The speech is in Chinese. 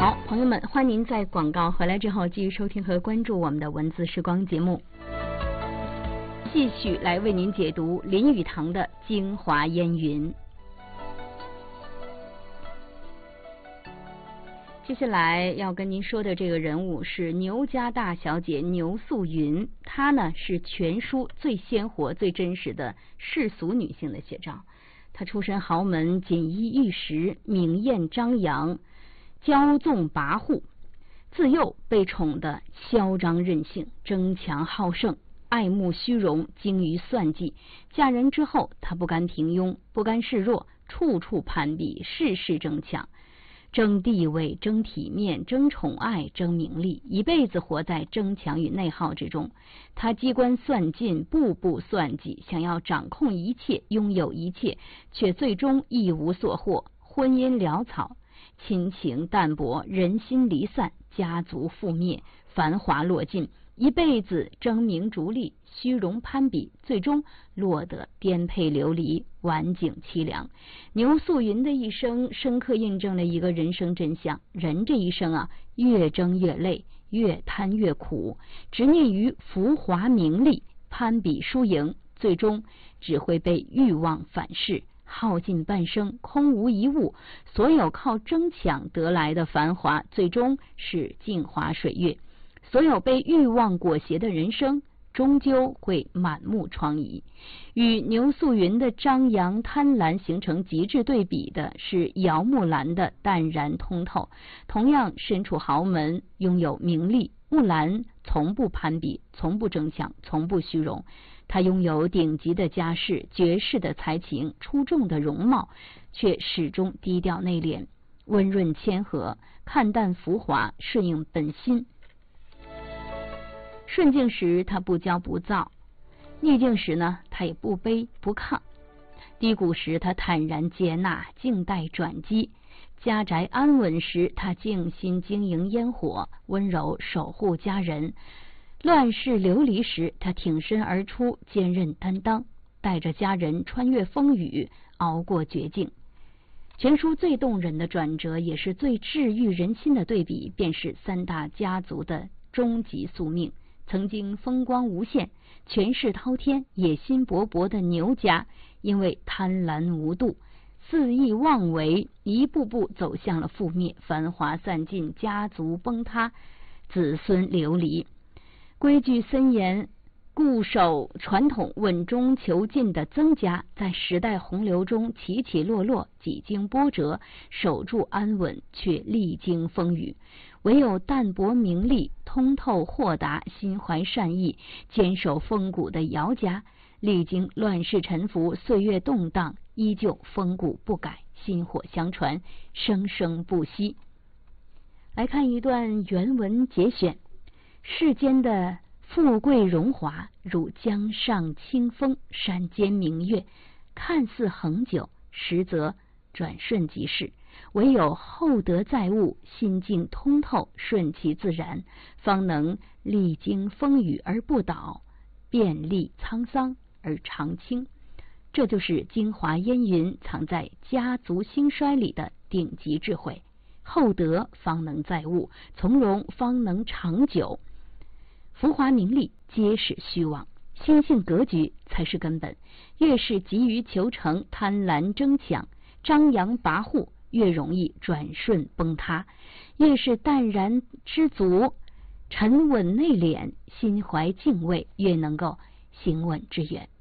好，朋友们，欢迎您在广告回来之后继续收听和关注我们的文字时光节目，继续来为您解读林语堂的《京华烟云》。接下来要跟您说的这个人物是牛家大小姐牛素云，她呢是全书最鲜活、最真实的世俗女性的写照。她出身豪门，锦衣玉食，明艳张扬，骄纵跋扈，自幼被宠得嚣张任性，争强好胜，爱慕虚荣，精于算计。嫁人之后，她不甘平庸，不甘示弱，处处攀比，事事争抢，争地位，争体面，争宠爱，争名利，一辈子活在争强与内耗之中。他机关算尽，步步算计，想要掌控一切，拥有一切，却最终一无所获，婚姻潦草，亲情淡薄，人心离散，家族覆灭，繁华落尽，一辈子争名逐利，虚荣攀比，最终落得颠沛流离，晚景凄凉。牛素云的一生深刻印证了一个人生真相：人这一生啊，越争越累，越贪越苦，执念于浮华名利，攀比输赢，最终只会被欲望反噬，耗尽半生，空无一物。所有靠争抢得来的繁华，最终是镜花水月。所有被欲望裹挟的人生，终究会满目疮痍。与牛素云的张扬贪婪形成极致对比的是姚木兰的淡然通透。同样身处豪门，拥有名利，木兰从不攀比，从不争抢，从不虚荣。她拥有顶级的家世，绝世的才情，出众的容貌，却始终低调内敛，温润谦和，看淡浮华，顺应本心。顺境时他不骄不躁，逆境时呢他也不卑不亢，低谷时他坦然接纳，静待转机。家宅安稳时他静心经营烟火，温柔守护家人。乱世流离时他挺身而出，坚韧担当，带着家人穿越风雨，熬过绝境。全书最动人的转折，也是最治愈人心的对比，便是三大家族的终极宿命。曾经风光无限，权势滔天，野心勃勃的牛家，因为贪婪无度，肆意妄为，一步步走向了覆灭，繁华散尽，家族崩塌，子孙流离。规矩森严，固守传统，稳中求进的曾家，在时代洪流中起起落落，几经波折，守住安稳，却历经风雨。唯有淡泊名利，通透豁达，心怀善意，坚守风骨的姚家，历经乱世沉浮，岁月动荡，依旧风骨不改，薪火相传，生生不息。来看一段原文节选：世间的富贵荣华，如江上清风，山间明月，看似恒久，实则转瞬即逝。唯有厚德载物，心境通透，顺其自然，方能历经风雨而不倒，遍历沧桑而常青。这就是京华烟云藏在家族兴衰里的顶级智慧。厚德方能载物，从容方能长久。浮华名利皆是虚妄，心性格局才是根本。越是急于求成，贪婪争抢，张扬跋扈，越容易转瞬崩塌。越是淡然知足，沉稳内敛，心怀敬畏，越能够行稳致远。